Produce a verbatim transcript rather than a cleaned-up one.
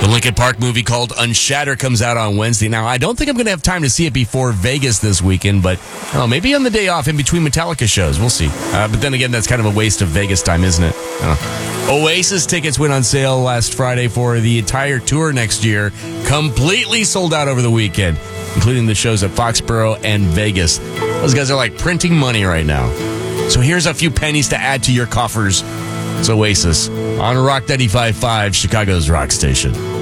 Linkin Park movie called Unshatter comes out on Wednesday. Now, I don't think I'm going to have time to see it before Vegas this weekend, but oh, maybe on the day off in between Metallica shows. We'll see. Uh, but then again, that's kind of a waste of Vegas time, isn't it? Uh, Oasis tickets went on sale last Friday for the entire tour next year. Completely sold out over the weekend, including the shows at Foxborough and Vegas. Those guys are like printing money right now. So here's a few pennies to add to your coffers. It's Oasis on Rock ninety-five point five, Chicago's rock station.